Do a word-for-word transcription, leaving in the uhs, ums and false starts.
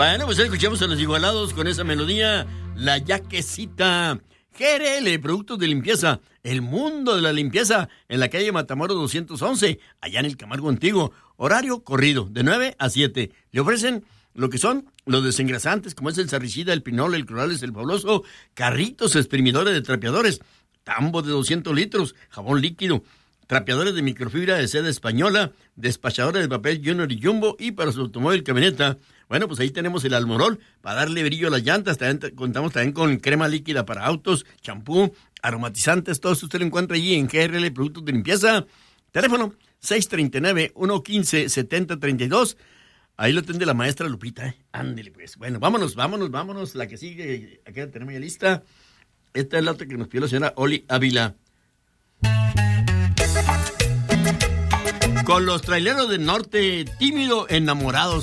Bueno, pues escuchamos a Los Igualados con esa melodía, La Yaquecita. G R L, productos de limpieza, el mundo de la limpieza, en la calle Matamoros doscientos once, allá en el Camargo Antiguo. Horario corrido, de nueve a siete. Le ofrecen lo que son los desengrasantes, como es el sarricida, el pinol, el clorales, el fabuloso, carritos exprimidores de trapeadores, tambos de doscientos litros, jabón líquido, trapeadores de microfibra de seda española, despachadores de papel Junior y Jumbo, y para su automóvil camioneta. Bueno, pues ahí tenemos el Almorol para darle brillo a las llantas. También contamos también con crema líquida para autos, champú, aromatizantes. Todo eso usted lo encuentra allí en G R L Productos de Limpieza. Teléfono seis tres nueve, uno uno cinco, siete cero tres dos. Ahí lo atiende la maestra Lupita. ¿eh? Ándele pues. Bueno, vámonos, vámonos, vámonos. La que sigue, aquí la tenemos ya lista. Esta es la otra que nos pidió la señora Oli Ávila. Con los traileros del norte, tímido, enamorados.